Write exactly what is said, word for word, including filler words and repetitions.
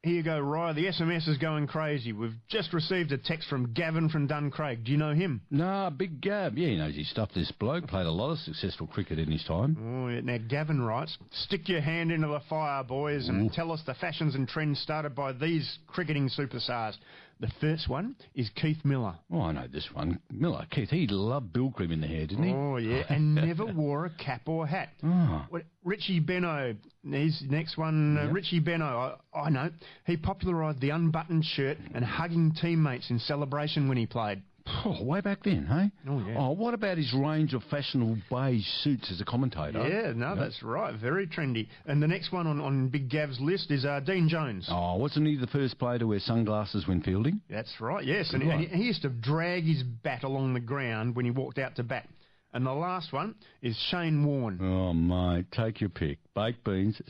Here you go, Rye. The S M S is going crazy. We've just received a text from Gavin from Duncraig. Do you know him? Nah, Big Gav. Yeah, he knows his stuff, this bloke. Played a lot of successful cricket in his time. Oh, yeah. Now, Gavin writes, stick your hand into the fire, boys, and Ooh. tell us the fashions and trends started by these cricketing superstars. The first one is Keith Miller. Oh, I know this one. Miller, Keith, he loved bill cream in the hair, didn't he? Oh, yeah, and never wore a cap or hat. Oh. What, Richie Beno, his next one, uh, yep. Richie Beno, I, I know. He popularised the unbuttoned shirt and hugging teammates in celebration when he played. Oh, way back then, hey? Oh, yeah. Oh, what about his range of fashionable beige suits as a commentator? Yeah, no, yep. that's right. Very trendy. And the next one on, on Big Gav's list is uh, Dean Jones. Oh, wasn't he the first player to wear sunglasses when fielding? That's right, yes. And, and he used to drag his bat along the ground when he walked out to bat. And the last one is Shane Warne. Oh, mate, take your pick. Baked beans,